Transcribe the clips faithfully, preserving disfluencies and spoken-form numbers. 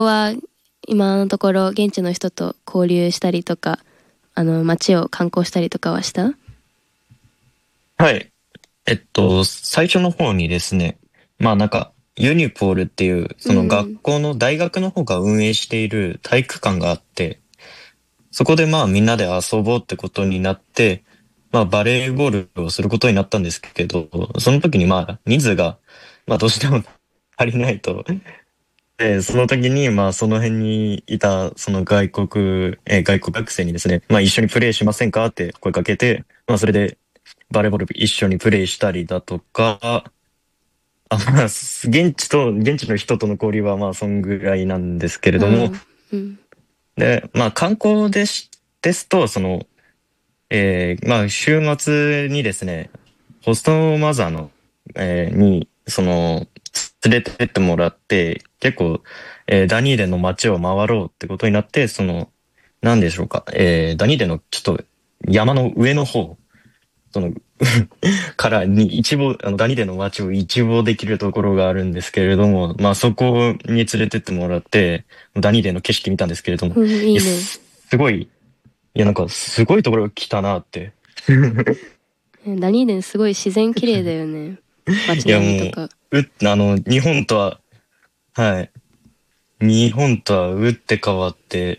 は今のところ現地の人と交流したりとか、あの街を観光したりとかはした？ はい。えっと、最初の方にですね、まあなんか、ユニポールっていう、その学うん校の大学の方が運営している体育館があって、そこでまあみんなで遊ぼうってことになって、まあバレーボールをすることになったんですけど、その時にまあ人数が、まあどうしても足りないと。で、その時にまあその辺にいたその外国、えー外国学生にですね、まあ一緒にプレイしませんかって声かけて、まあそれでバレーボール一緒にプレイしたりだとか、あ、まあ、現地と、現地の人との交流はまあそんぐらいなんですけれども、 うんうんで、まあ観光です、ですと、その、えー、まあ、週末にですね、ホストマザーの、えーに、その、連れてってもらって、結構、えーダニーデンの街を回ろうってことになって、その、なんでしょうか、えーダニーデンのちょっと山の上の方、その、からに一望、あの、ダニーデンの街を一望できるところがあるんですけれども、まあそこに連れてってもらって、ダニーデンの景色見たんですけれども、 うん、いいや、 いね。 すすごい、いや、なんか、すごいところ来たなって。 ダニーデンすごい自然綺麗だよね。街いや、も並みとか。 う、う、あの、日本とは、はい。日本とは打って変わって、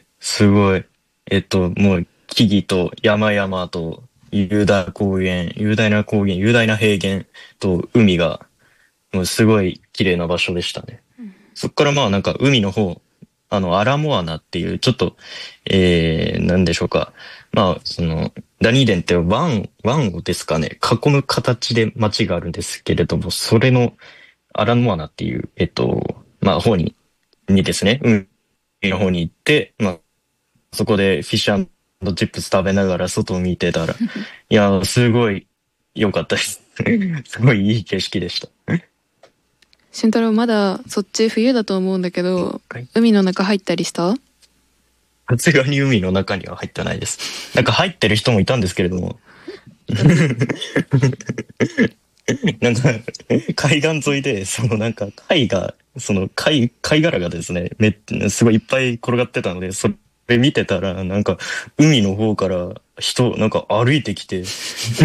すごい、えっと、もう、木々と山々と、雄大高原、雄大な高原、雄大な平原と海が、もうすごい綺麗な場所でしたね。そっからまあなんか海の方、あの、アラモアナっていう、ちょっと、えー、なんでしょうか。まあ、その、ダニーデンって湾、湾をですかね、囲む形で街があるんですけれども、それのアラモアナっていう、えっと、まあ、方に、にですね、海の方に行って、まあ、そこでフィッシュチップス食べながら外を見てたら、いや、すごい良かったです。すごいいい景色でした。 俊太郎まだそっち冬だと思うんだけど、海の中入ったりした？ さすがに海の中には入ってないです。なんか入ってる人もいたんですけれども、なんか海岸沿いで、そのなんか貝が、その貝、貝殻がですね、めっ、すごいいっぱい転がってたので、それ見てたら、なんか海の方から人、なんか歩いてきて、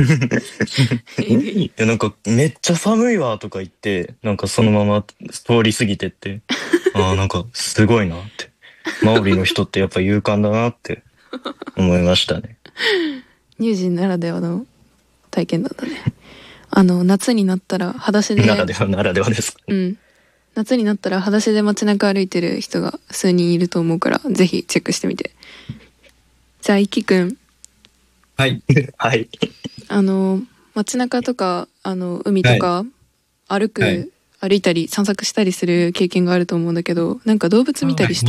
いやなんかめっちゃ寒いわとか言って、なんかそのまま通り過ぎてって、ああ、なんかすごいなって。マオリの人ってやっぱ勇敢だなって思いましたね。 ニュージーならではの体験だったね。あの、夏になったら裸足で、 ならではならではです。 うん。夏になったら裸足で街中歩いてる人が数人いると思うから、ぜひチェックしてみて。じゃあ、いきくん。 はい。 はい。 あの、街中とか、あの、海とか、歩く、はい、歩いたり散策したりする経験があると思うんだけど、なんか動物見たりした？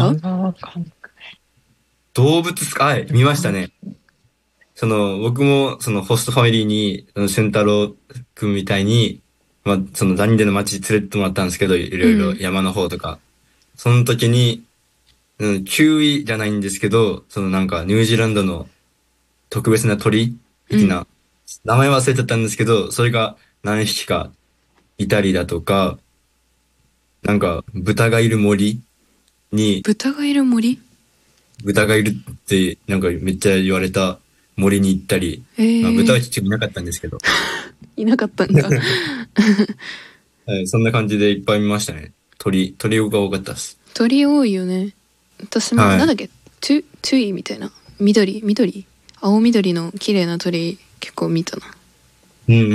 動物すか？はい、見ましたね。その、僕も、その、ホストファミリーに、その、俊太郎くんみたいに、まあ、その、ダニデの街連れてってもらったんですけど、いろいろ山の方とか。うん、その時に、うん、キウイじゃないんですけど、そのなんか、ニュージーランドの特別な鳥的な、うん、名前忘れてたんですけど、それが何匹かいたりだとか、なんか、豚がいる森に、 豚がいる森？ 豚がいるって、なんかめっちゃ言われた森に行ったり、えーまあ、豚はちょっといなかったんですけど。 いなかったんだ。 はい、そんな感じでいっぱい見ましたね。鳥、鳥が多かったです。 鳥多いよね。私も、はい、なんだっけ、トゥ、トゥイみたいな。緑、緑青緑の綺麗な鳥結構見たな。 うんうんうん。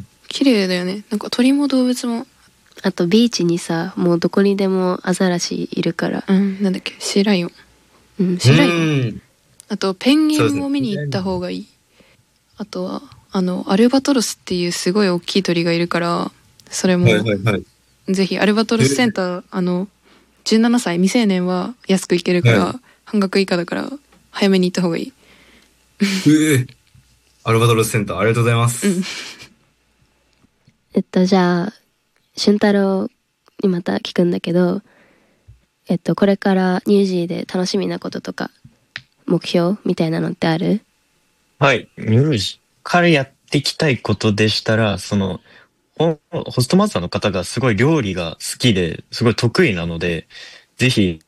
綺麗だよね。なんか鳥も動物も。 あとビーチにさ、もうどこにでもアザラシいるから。 うん、なんだっけ、シーライオン。うん、シーライオン。あとペンギンも見に行った方がいい。あとはあのアルバトロスっていうすごい大きい鳥がいるから、それも、はいはいはい、ぜひアルバトロスセンター、あのじゅうななさい未成年は安く行けるから、はい、半額以下だから早めに行った方がいい。 えー、アルバトロスセンターありがとうございます。うん、 えっとじゃあ俊太郎にまた聞くんだけど、えっとこれからニュージーで楽しみなこととか目標みたいなのってある？ はい。ニュージーからやっていきたいことでしたら、その、ホストマスターの方がすごい料理が好きで、すごい得意なので、ぜひ、